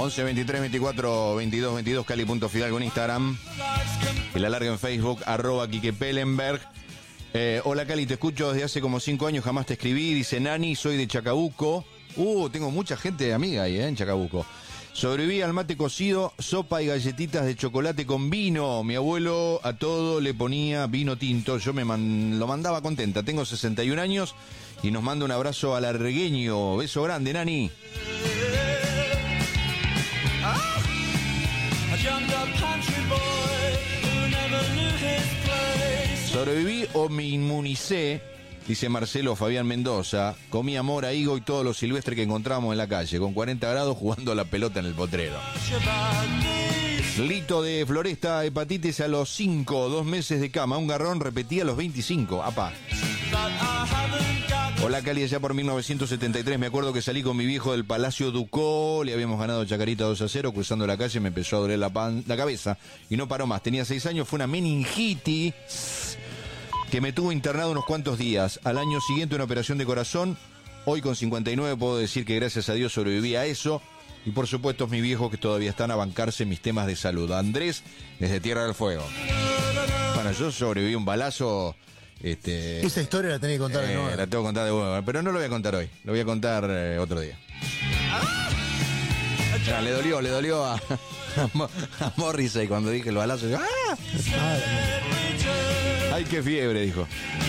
11 23 24 22 22, Cali.Fidalgo en Instagram. El alargue en Facebook, @Quique Pellenberg. Hola Cali, te escucho desde hace como 5 años, jamás te escribí. Dice Nani, soy de Chacabuco. Tengo mucha gente amiga ahí, en Chacabuco. Sobreviví al mate cocido, sopa y galletitas de chocolate con vino. Mi abuelo a todo le ponía vino tinto. Yo lo mandaba contenta. Tengo 61 años y nos manda un abrazo alargueño. Beso grande, Nani. Sobreviví o me inmunicé, dice Marcelo Fabián Mendoza. Comí amor a higo y todo lo silvestre que encontramos en la calle, con 40 grados jugando a la pelota en el potrero. Lito de Floresta, hepatitis a los 5, 2 meses de cama. Un garrón, repetía a los 25. Apá. Hola Cali, allá por 1973 me acuerdo que salí con mi viejo del Palacio Ducó, le habíamos ganado Chacarita 2-0, cruzando la calle me empezó a doler la cabeza y no paró más. Tenía 6 años, fue una meningitis que me tuvo internado unos cuantos días. Al año siguiente una operación de corazón. Hoy con 59 puedo decir que gracias a Dios sobreviví a eso. Y por supuesto mis viejos que todavía están a bancarse mis temas de salud. Andrés, desde Tierra del Fuego. Bueno, yo sobreviví un balazo. Esa historia la tenés que contar de nuevo. La tengo que contar de nuevo, pero no lo voy a contar hoy. Lo voy a contar otro día. Le dolió a Morrissey cuando dije el balazo. ¡Ah! ¡Ay, qué fiebre! Dijo.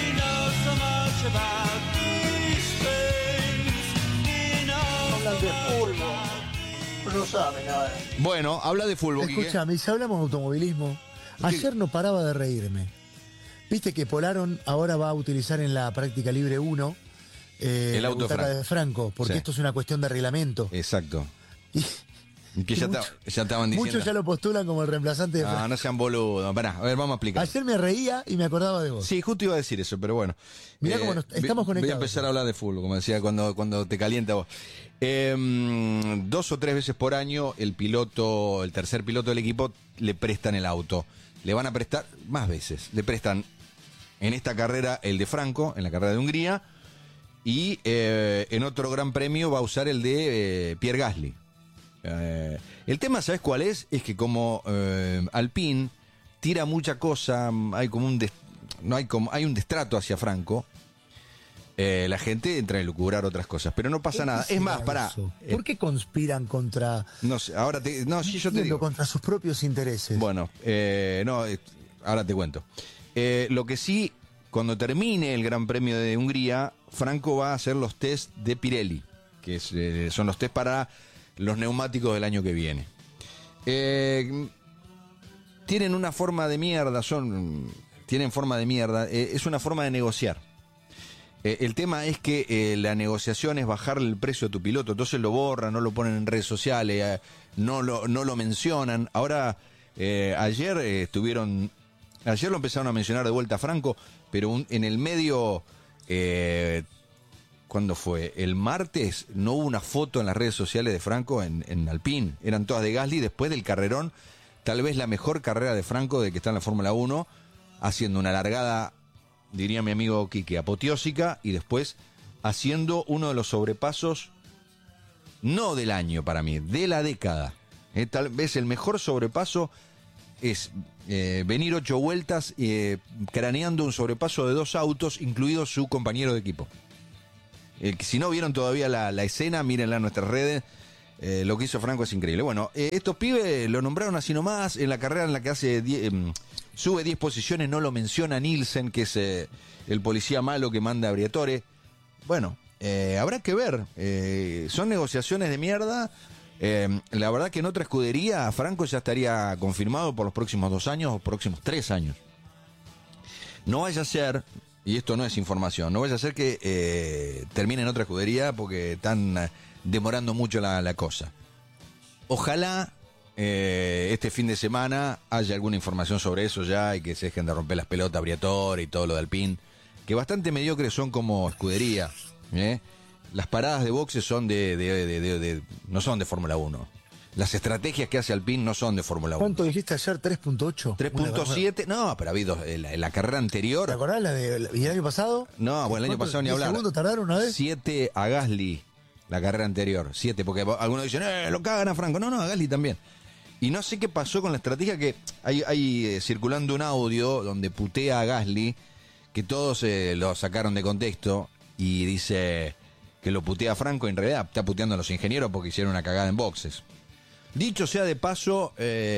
Hablan de fútbol. No sabe nada. Bueno, habla de fútbol. Escúchame, si hablamos de automovilismo, ayer no paraba de reírme. Viste que Polaron ahora va a utilizar en la práctica libre 1 el auto de Franco, porque esto es una cuestión de reglamento. Exacto. Y que ya estaban diciendo. Muchos ya lo postulan como el reemplazante de Franco. No sean boludos. Pará, a ver, vamos a explicar. Ayer me reía y me acordaba de vos. Sí, justo iba a decir eso, pero bueno. Mirá cómo estamos conectados. Voy a empezar a hablar de fútbol, como decía, cuando te calienta vos. 2 o 3 veces por año el tercer piloto del equipo le prestan el auto. Le van a prestar más veces. Le prestan en esta carrera el de Franco, en la carrera de Hungría, y en otro gran premio va a usar el de Pierre Gasly. El tema, ¿sabes cuál es? Es que como Alpine tira mucha cosa, hay un destrato hacia Franco. La gente entra a elucubrar otras cosas, pero no pasa nada. Es más, pará. ¿Por qué conspiran contra? No sé, yo te digo. Contra sus propios intereses. Bueno, ahora te cuento. Lo que sí, cuando termine el Gran Premio de Hungría, Franco va a hacer los test de Pirelli, que son los test para los neumáticos del año que viene. Tienen una forma de mierda, tienen forma de mierda, es una forma de negociar. El tema es que la negociación es bajarle el precio a tu piloto, entonces lo borran, no lo ponen en redes sociales, no lo mencionan. Ahora, ayer lo empezaron a mencionar de vuelta a Franco, pero en el medio, ¿cuándo fue? El martes no hubo una foto en las redes sociales de Franco en Alpine, eran todas de Gasly después del carrerón, tal vez la mejor carrera de Franco de que está en la Fórmula 1, haciendo una largada, diría mi amigo Quique, apoteósica, y después haciendo uno de los sobrepasos, no del año para mí, de la década. Tal vez el mejor sobrepaso es venir 8 vueltas craneando un sobrepaso de 2 autos, incluido su compañero de equipo. Si no vieron todavía la escena, mírenla en nuestras redes. Lo que hizo Franco es increíble. Bueno, estos pibes lo nombraron así nomás. En la carrera en la que sube 10 posiciones, no lo menciona Nielsen, que es el policía malo que manda a Briatore. Bueno, habrá que ver. Son negociaciones de mierda. La verdad que en otra escudería Franco ya estaría confirmado por los próximos 2 años o próximos 3 años. No vaya a ser, y esto no es información, no vaya a ser que termine en otra escudería porque están demorando mucho la cosa. Ojalá este fin de semana haya alguna información sobre eso ya y que se dejen de romper las pelotas Briatore y todo lo de Alpine, que bastante mediocres son como escudería. Las paradas de boxes son no son de Fórmula 1. Las estrategias que hace Alpine no son de Fórmula 1. ¿Cuánto dijiste ayer? 3.8. 3.7. No, pero ha habido la carrera anterior. ¿Te acordás y el año pasado? No, bueno, el año pasado ni hablar. ¿10 segundos tardaron una vez? 7 a Gasly. la carrera anterior, 7, porque algunos dicen, lo cagan a Franco. No, a Gasly también. Y no sé qué pasó con la estrategia, que hay circulando un audio donde putea a Gasly, que todos lo sacaron de contexto, y dice que lo putea a Franco, en realidad está puteando a los ingenieros porque hicieron una cagada en boxes. Dicho sea de paso,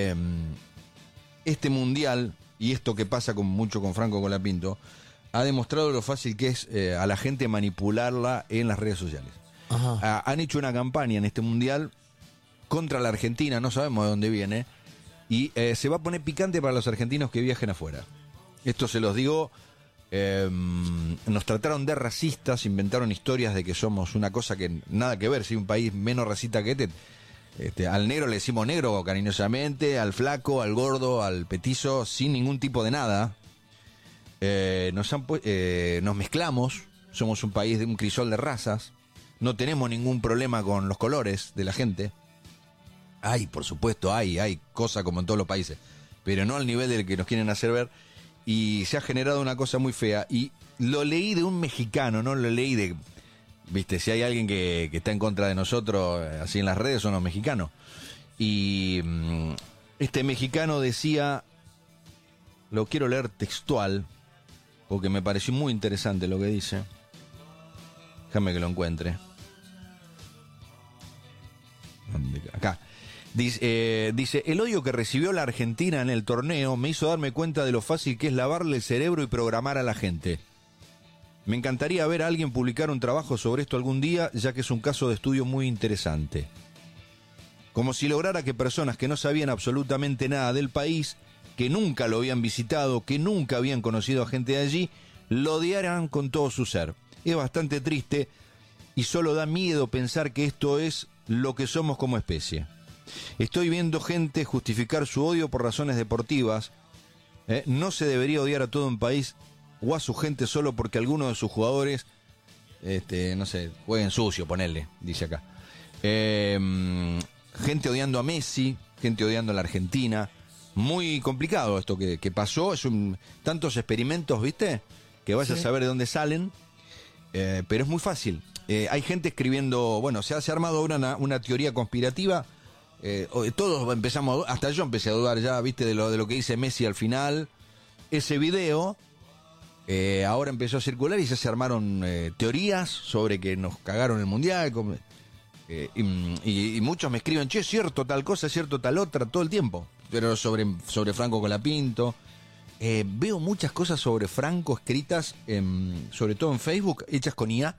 este mundial, y esto que pasa mucho con Franco Colapinto, ha demostrado lo fácil que es a la gente manipularla en las redes sociales. Han hecho una campaña en este mundial contra la Argentina, no sabemos de dónde viene, y se va a poner picante para los argentinos que viajen afuera. Esto se los digo, nos trataron de racistas, inventaron historias de que somos una cosa que nada que ver, si un país menos racista que al negro le decimos negro cariñosamente, al flaco, al gordo, al petizo, sin ningún tipo de nada. Nos mezclamos, somos un país de un crisol de razas, no tenemos ningún problema con los colores de la gente. Por supuesto, hay cosas como en todos los países, pero no al nivel del que nos quieren hacer ver, y se ha generado una cosa muy fea, y lo leí de un mexicano, no lo leí de... Viste, si hay alguien que está en contra de nosotros, así en las redes, son los mexicanos. Y este mexicano decía, lo quiero leer textual, porque me pareció muy interesante lo que dice. Déjame que lo encuentre. Acá. Dice, el odio que recibió la Argentina en el torneo me hizo darme cuenta de lo fácil que es lavarle el cerebro y programar a la gente. Me encantaría ver a alguien publicar un trabajo sobre esto algún día, ya que es un caso de estudio muy interesante. Como si lograra que personas que no sabían absolutamente nada del país, que nunca lo habían visitado, que nunca habían conocido a gente de allí, lo odiaran con todo su ser. Es bastante triste y solo da miedo pensar que esto es lo que somos como especie. Estoy viendo gente justificar su odio por razones deportivas. No se debería odiar a todo un país o a su gente solo porque algunos de sus jugadores, no sé, jueguen sucio, ponerle, dice acá. Gente odiando a Messi, gente odiando a la Argentina. Muy complicado esto que pasó. Tantos experimentos, ¿viste? Que vaya a saber de dónde salen. Pero es muy fácil. Hay gente escribiendo, bueno, se ha armado ahora una teoría conspirativa. Todos empezamos, hasta yo empecé a dudar ya, ¿viste? De lo que dice Messi al final. Ese video... ahora empezó a circular y ya se armaron teorías sobre que nos cagaron el mundial, y muchos me escriben, che, es cierto tal cosa, es cierto tal otra, todo el tiempo, pero sobre Franco Colapinto. Veo muchas cosas sobre Franco escritas, sobre todo en Facebook, hechas con IA.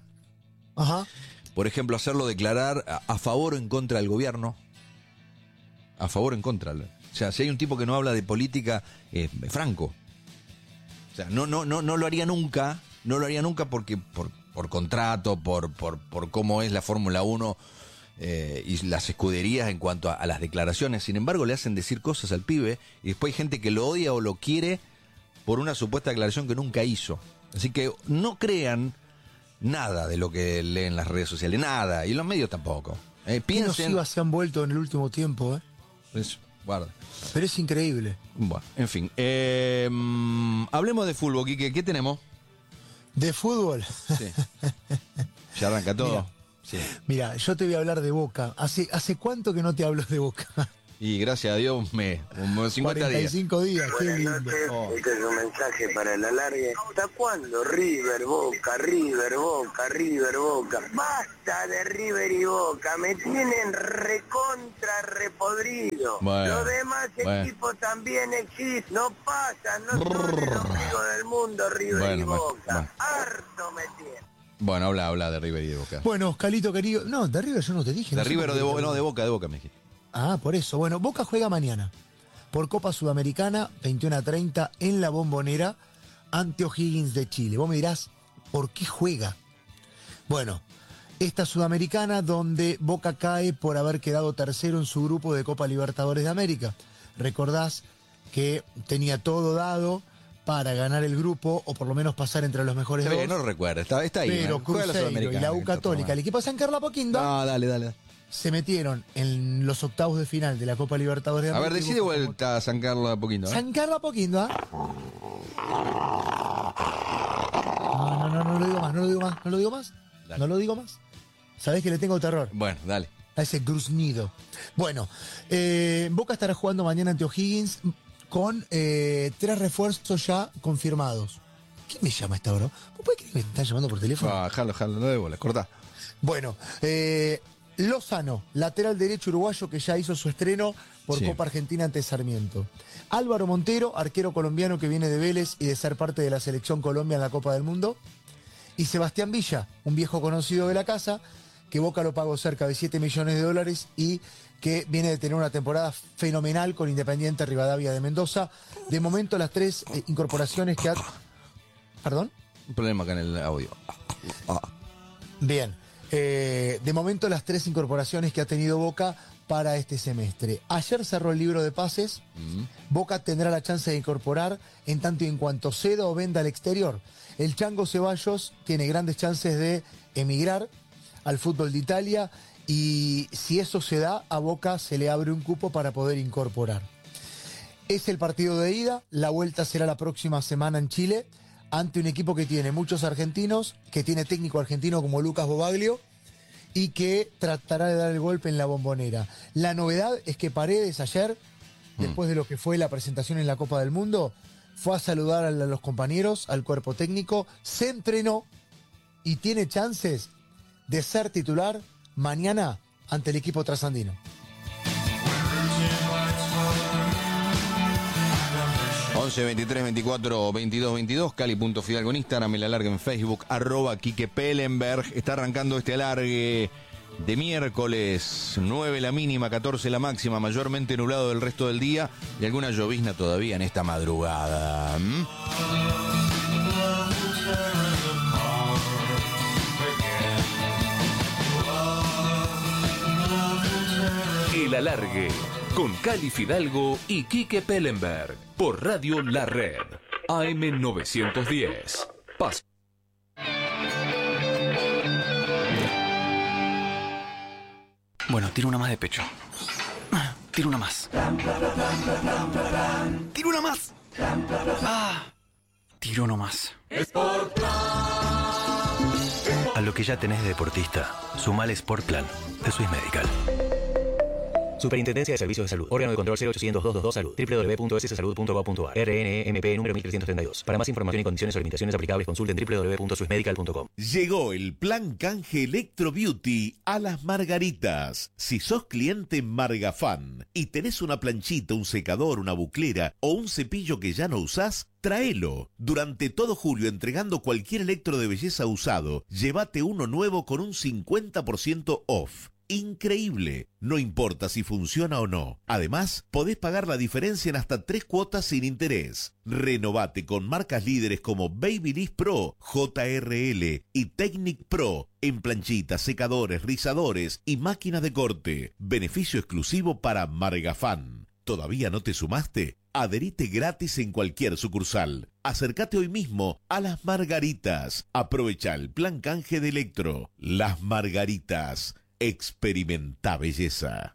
Por ejemplo, hacerlo declarar a favor o en contra del gobierno. A favor o en contra. O sea, si hay un tipo que no habla de política, Franco. O sea, no lo haría nunca, porque por contrato, por cómo es la Fórmula 1 y las escuderías en cuanto a las declaraciones. Sin embargo, le hacen decir cosas al pibe y después hay gente que lo odia o lo quiere por una supuesta declaración que nunca hizo. Así que no crean nada de lo que leen en las redes sociales, nada, y los medios tampoco. Piensen... ¿Qué nocivas se han vuelto en el último tiempo? Guarda. Pero es increíble. Bueno, en fin. Hablemos de fútbol, Quique. ¿Qué tenemos? ¿De fútbol? Sí. ¿Ya arranca todo? Mira, sí. Mira, yo te voy a hablar de Boca. ¿Hace cuánto que no te hablo de Boca? Y gracias a Dios, 50 45 días. Qué Buenas lindo. noches, este es un mensaje para el alargue. ¿Hasta cuándo River, Boca, River, Boca, River, Boca? Basta de River y Boca, me tienen recontra repodrido. Bueno, Los demás equipos también existen, no pasan, no son el ombligo del mundo River y Boca. Harto me tienen. Bueno, habla de River y de Boca. Bueno, Oscalito querido. No, de River yo no te dije. De River o de Boca, no, de Boca me dijiste. Por eso. Bueno, Boca juega mañana por Copa Sudamericana, 21:30 en La Bombonera, ante O'Higgins de Chile. Vos me dirás, ¿por qué juega? Bueno, esta Sudamericana donde Boca cae por haber quedado tercero en su grupo de Copa Libertadores de América. Recordás que tenía todo dado para ganar el grupo, o por lo menos pasar entre los mejores dos. No lo recuerdo, está ahí. Pero Cruzeiro y la U Católica, el equipo de San Carlos Apoquindo... No, dale. Se metieron en los octavos de final de la Copa Libertadores de América. A ver, decí de vuelta a San Carlos Apoquindo. San Carlos Apoquindo, No lo digo más. Dale. No lo digo más. Sabés que le tengo terror Bueno, dale. a ese gruznido. Bueno, Boca estará jugando mañana ante O'Higgins con 3 refuerzos ya confirmados. ¿Quién me llama a esta hora? ¿Vos podés creer que me están llamando por teléfono? Ah, jalo, no de bola, cortá. Bueno, Lozano, lateral derecho uruguayo que ya hizo su estreno por Sí. Copa Argentina ante Sarmiento. Álvaro Montero, arquero colombiano que viene de Vélez y de ser parte de la selección Colombia en la Copa del Mundo. Y Sebastián Villa, un viejo conocido de la casa, que Boca lo pagó cerca de $7 millones y que viene de tener una temporada fenomenal con Independiente Rivadavia de Mendoza. De momento las 3 incorporaciones que ha... ¿Perdón? Un problema acá en el audio. Bien. De momento las 3 incorporaciones que ha tenido Boca para este semestre. Ayer cerró el libro de pases. Boca tendrá la chance de incorporar en tanto y en cuanto ceda o venda al exterior. El Chango Ceballos tiene grandes chances de emigrar al fútbol de Italia y si eso se da, a Boca se le abre un cupo para poder incorporar. Es el partido de ida, la vuelta será la próxima semana en Chile, ante un equipo que tiene muchos argentinos, que tiene técnico argentino como Lucas Bobaglio y que tratará de dar el golpe en la Bombonera. La novedad es que Paredes ayer, después de lo que fue la presentación en la Copa del Mundo, fue a saludar a los compañeros, al cuerpo técnico, se entrenó y tiene chances de ser titular mañana ante el equipo trasandino. 11 23 24 22 22, Cali.Fidalgo en Instagram, el alargue en Facebook, @Quique Pellenberg. Está arrancando este alargue de miércoles, 9 la mínima, 14 la máxima, mayormente nublado el resto del día y alguna llovizna todavía en esta madrugada. El alargue con Cali Fidalgo y Quique Pellenberg por Radio La Red AM 910. Paz. Bueno, tiro una más de pecho. Tiro una más. Tiro una más. Tiro no más. A lo que ya tenés de deportista, sumale Sport Plan de Swiss Medical. Superintendencia de Servicios de Salud. Órgano de control 0800-222 Salud. www.sssalud.gov.ar. RNMP número 1332. Para más información y condiciones o limitaciones aplicables, consulten www.swissmedical.com. Llegó el plan canje Electro Beauty a Las Margaritas. Si sos cliente Margafan y tenés una planchita, un secador, una buclera o un cepillo que ya no usás, tráelo. Durante todo julio, entregando cualquier electro de belleza usado, llévate uno nuevo con un 50% off. Increíble. No importa si funciona o no. Además, podés pagar la diferencia en hasta 3 cuotas sin interés. Renovate con marcas líderes como Babyliss Pro, JRL y Technic Pro en planchitas, secadores, rizadores y máquinas de corte. Beneficio exclusivo para Margafan. ¿Todavía no te sumaste? Adherite gratis en cualquier sucursal. Acércate hoy mismo a Las Margaritas. Aprovecha el plan canje de Electro. Las Margaritas. Experimenta belleza.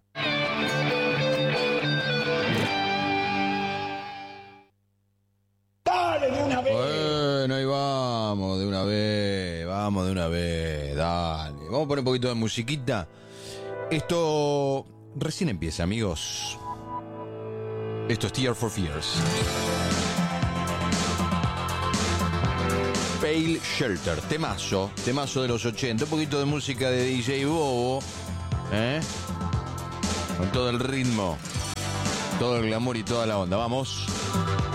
¡Dale de una vez! Bueno, ahí vamos de una vez, dale. Vamos a poner un poquito de musiquita. Esto recién empieza, amigos. Esto es Tears for Fears. Pale Shelter, temazo de los 80, un poquito de música de DJ Bobo, con todo el ritmo, todo el glamour y toda la onda. Vamos.